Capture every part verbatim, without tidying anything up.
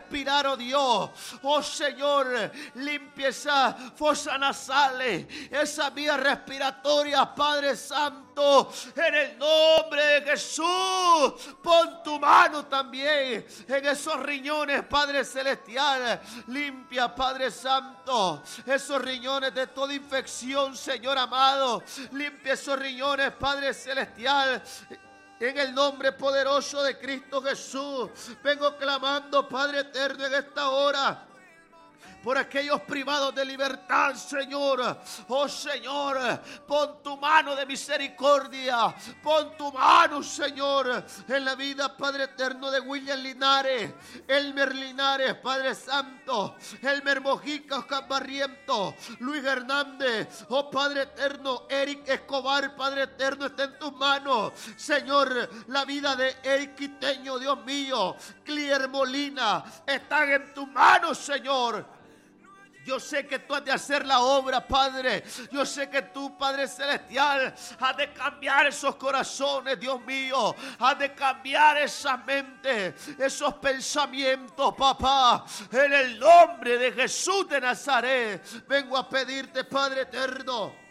respirar, oh Dios. Oh Señor, limpia esa fosa nasales, esa vía respiratoria, Padre Santo, en el nombre de Jesús. Pon tu mano también en esos riñones, Padre Celestial. Limpia, Padre Santo, esos riñones de toda infección, Señor amado. Limpia esos riñones, Padre Celestial. En el nombre poderoso de Cristo Jesús, vengo clamando, Padre eterno, en esta hora por aquellos privados de libertad, Señor. Oh Señor, pon tu mano de misericordia, pon tu mano, Señor, en la vida, Padre eterno, de William Linares, Elmer Linares, Padre Santo, Elmer Mojica, Oscar Barrientos, Luis Hernández, oh Padre eterno, Eric Escobar, Padre eterno, está en tus manos, Señor. La vida de Eric Quiteño, Dios mío, Clear Molina, están en tus manos, Señor. Yo sé que tú has de hacer la obra, Padre. Yo sé que tú, Padre Celestial, has de cambiar esos corazones, Dios mío. Has de cambiar esa mente, esos pensamientos, papá. En el nombre de Jesús de Nazaret, vengo a pedirte, Padre eterno,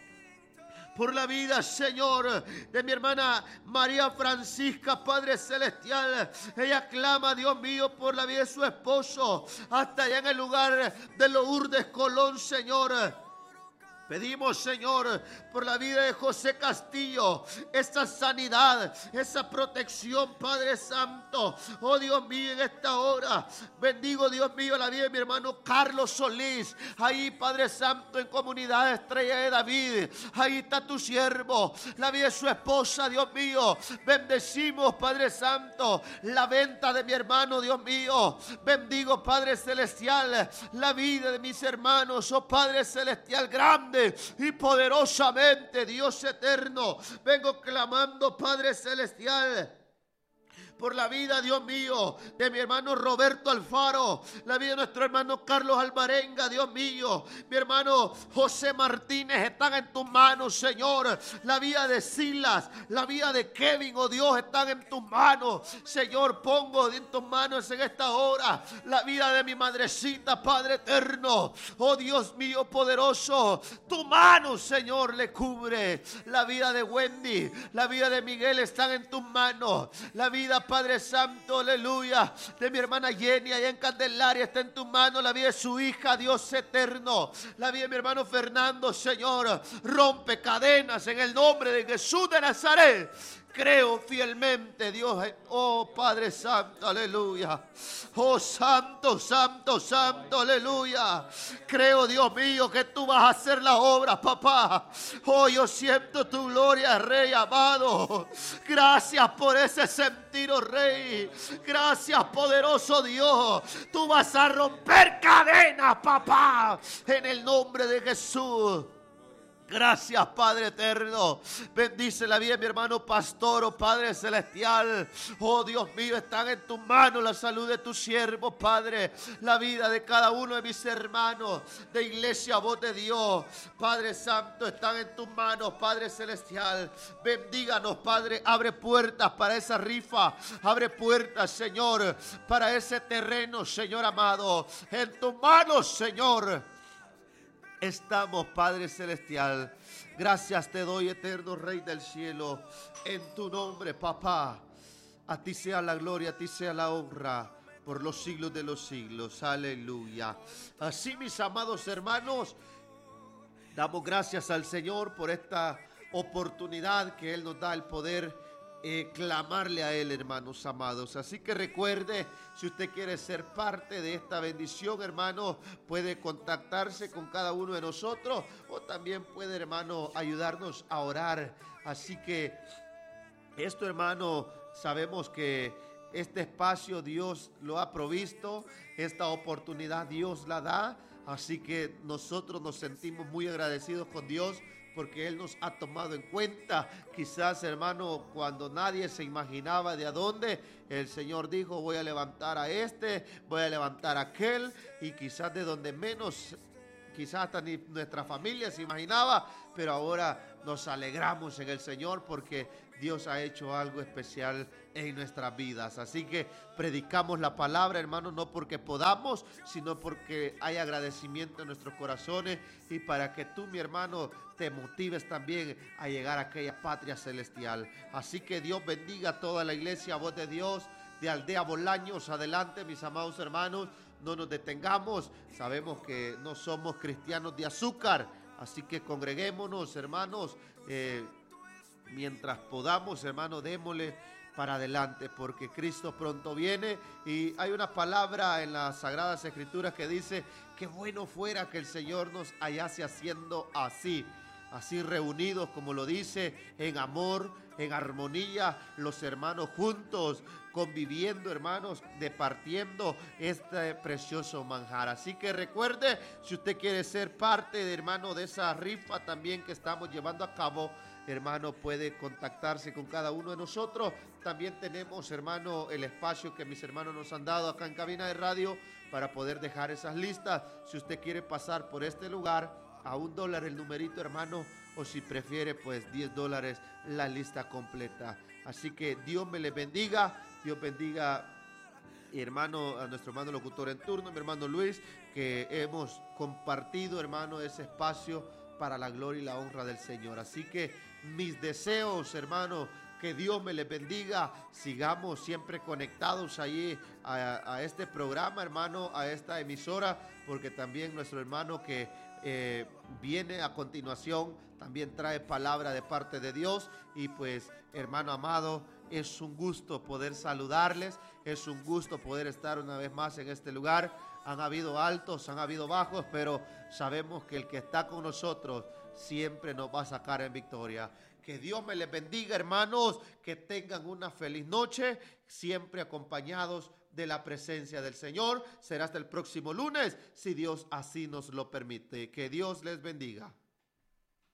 por la vida, Señor, de mi hermana María Francisca, Padre Celestial. Ella clama, Dios mío, por la vida de su esposo, hasta allá en el lugar de Lourdes, Colón, Señor. Pedimos, Señor, por la vida de José Castillo, esa sanidad, esa protección, Padre Santo. Oh Dios mío, en esta hora bendigo, Dios mío, la vida de mi hermano Carlos Solís. Ahí, Padre Santo, en Comunidad Estrella de David. Ahí está tu siervo, la vida de su esposa, Dios mío. Bendecimos, Padre Santo, la venta de mi hermano, Dios mío. Bendigo, Padre Celestial, la vida de mis hermanos, oh Padre Celestial, grande y poderosamente, Dios eterno, vengo clamando, Padre Celestial, por la vida, Dios mío, de mi hermano Roberto Alfaro, la vida de nuestro hermano Carlos Alvarenga, Dios mío, mi hermano José Martínez, están en tus manos, Señor. La vida de Silas, la vida de Kevin, oh Dios, están en tus manos, Señor. Pongo en tus manos en esta hora la vida de mi madrecita, Padre eterno, oh Dios mío poderoso, tu mano, Señor, le cubre. La vida de Wendy, la vida de Miguel están en tus manos. La vida, Padre Santo, aleluya, de mi hermana Jenny allá en Candelaria está en tu mano. La vida de su hija, Dios eterno. La vida de mi hermano Fernando, Señor, rompe cadenas en el nombre de Jesús de Nazaret. Creo fielmente, Dios, oh Padre Santo, aleluya. Oh Santo, Santo, Santo, aleluya. Creo, Dios mío, que tú vas a hacer la obra, papá. Oh, yo siento tu gloria, Rey amado. Gracias por ese sentir, oh Rey. Gracias, poderoso Dios. Tú vas a romper cadenas, papá, en el nombre de Jesús. Gracias, Padre eterno. Bendice la vida de mi hermano pastor, oh Padre celestial. Oh Dios mío, están en tus manos la salud de tus siervos, Padre. La vida de cada uno de mis hermanos de Iglesia Voz de Dios, Padre Santo, están en tus manos, Padre celestial. Bendíganos, Padre. Abre puertas para esa rifa. Abre puertas, Señor, para ese terreno, Señor amado. En tus manos, Señor, estamos, Padre celestial. Gracias te doy, eterno Rey del cielo, en tu nombre, papá. A ti sea la gloria, a ti sea la honra por los siglos de los siglos. Aleluya. Así, mis amados hermanos, damos gracias al Señor por esta oportunidad que Él nos da, el poder Eh, clamarle a Él, hermanos amados. Así que recuerde, si usted quiere ser parte de esta bendición, hermano, puede contactarse con cada uno de nosotros, o también puede, hermano, ayudarnos a orar. Así que esto, hermano, sabemos que este espacio Dios lo ha provisto, esta oportunidad Dios la da, así que nosotros nos sentimos muy agradecidos con Dios, porque Él nos ha tomado en cuenta. Quizás, hermano, cuando nadie se imaginaba de a dónde, el Señor dijo: voy a levantar a este, voy a levantar a aquel, y quizás de donde menos, quizás hasta ni nuestra familia se imaginaba, pero ahora nos alegramos en el Señor porque Dios ha hecho algo especial en nuestras vidas. Así que predicamos la palabra, hermanos, no porque podamos, sino porque hay agradecimiento en nuestros corazones, y para que tú, mi hermano, te motives también a llegar a aquella patria celestial. Así que Dios bendiga a toda la iglesia, Voz de Dios, de Aldea Bolaños. Adelante, mis amados hermanos, no nos detengamos. Sabemos que no somos cristianos de azúcar, así que congreguémonos, hermanos, eh, mientras podamos, hermano, démosle para adelante, porque Cristo pronto viene. Y hay una palabra en las Sagradas Escrituras que dice: qué bueno fuera que el Señor nos hallase haciendo así, así reunidos, como lo dice, en amor, en armonía, los hermanos juntos, conviviendo, hermanos, departiendo este precioso manjar. Así que recuerde, si usted quiere ser parte, de, hermano, de esa rifa también que estamos llevando a cabo, hermano, puede contactarse con cada uno de nosotros. También tenemos, hermano, el espacio que mis hermanos nos han dado acá en cabina de radio para poder dejar esas listas. Si usted quiere pasar por este lugar, a un dólar el numerito, hermano, o si prefiere, pues diez dólares la lista completa. Así que Dios me les bendiga. Dios bendiga, hermano, a nuestro hermano locutor en turno, mi hermano Luis, que hemos compartido, hermano, ese espacio para la gloria y la honra del Señor. Así que mis deseos, hermano, que Dios me les bendiga. Sigamos siempre conectados allí a, a este programa, hermano, a esta emisora, porque también nuestro hermano que eh, viene a continuación también trae palabra de parte de Dios. Y pues, hermano amado, es un gusto poder saludarles, es un gusto poder estar una vez más en este lugar. Han habido altos, han habido bajos, pero sabemos que el que está con nosotros siempre nos va a sacar en victoria. Que Dios me les bendiga, hermanos, que tengan una feliz noche, siempre acompañados de la presencia del Señor. Será hasta el próximo lunes, si Dios así nos lo permite. Que Dios les bendiga.